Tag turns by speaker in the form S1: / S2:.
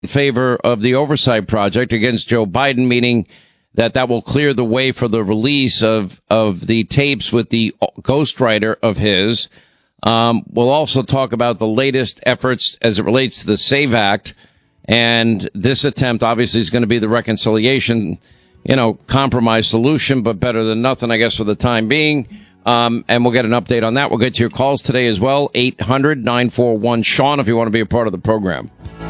S1: in favor of the oversight project against Joe Biden, meaning that will clear the way for the release of the tapes with the ghostwriter of his. We'll also talk about the latest efforts as it relates to the SAVE Act. And this attempt obviously is going to be the reconciliation, compromise solution, but better than nothing, I guess, for the time being. And we'll get an update on that. We'll get to your calls today as well. 800-941-SEAN if you want to be a part of the program.